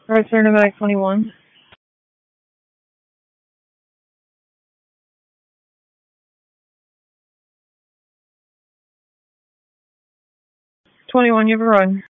Alright, sir, Novak 21. 21, you have a run.